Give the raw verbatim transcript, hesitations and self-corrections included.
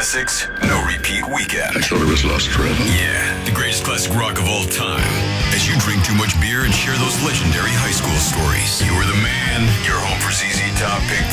classics, no repeat weekend. I thought it was lost forever. Yeah, the greatest classic rock of all time. As you drink too much beer and share those legendary high school stories, you are the man. You're home for Z Z Top Pick